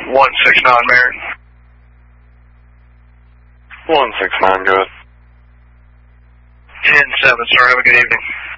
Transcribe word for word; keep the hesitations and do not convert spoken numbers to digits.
one six nine, Merit. one six nine, go ahead. ten seven, sir. Have a good evening.